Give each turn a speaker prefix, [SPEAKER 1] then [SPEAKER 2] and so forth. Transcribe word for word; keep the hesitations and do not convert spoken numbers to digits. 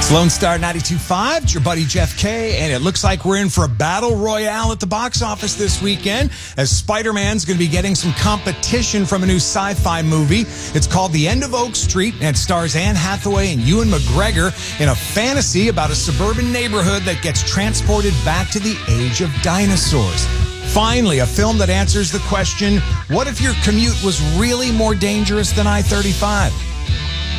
[SPEAKER 1] Lone Star ninety-two point five, it's your buddy Jeff K, and it looks like we're in for a battle royale at the box office this weekend as Spider-Man's going to be getting some competition from a new sci-fi movie. It's called The End of Oak Street, and it stars Anne Hathaway and Ewan McGregor in a fantasy about a suburban neighborhood that gets transported back to the age of dinosaurs. Finally, a film that answers the question, what if your commute was really more dangerous than I thirty-five?